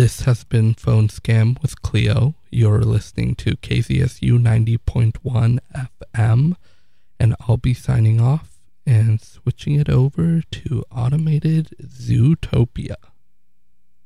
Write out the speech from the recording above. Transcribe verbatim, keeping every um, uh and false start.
This has been Phone Scam with Cleo. You're listening to K Z S U ninety point one F M, and I'll be signing off and switching it over to Automated Zootopia.